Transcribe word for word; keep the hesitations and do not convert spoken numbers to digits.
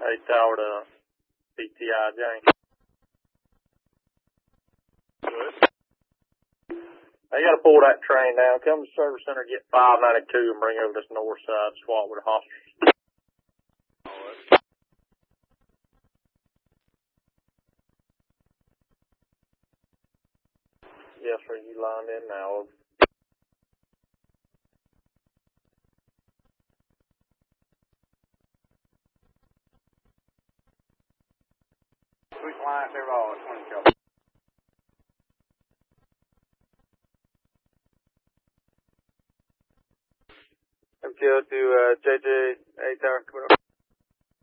eight tower to P T I James. Good. I gotta pull that train down. Come to the service center, get five ninety-two and bring over this north side, swap with the hospitals. Alright. Yes, sir, you lined in now. Switch lines, they're all twenty.